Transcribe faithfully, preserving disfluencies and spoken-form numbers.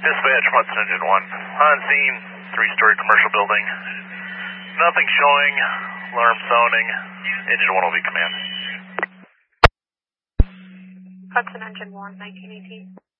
Dispatch, Hudson Engine one. On scene, three-story commercial building. Nothing showing. Alarm sounding. Engine one will be command. Hudson Engine one, nineteen eighteen.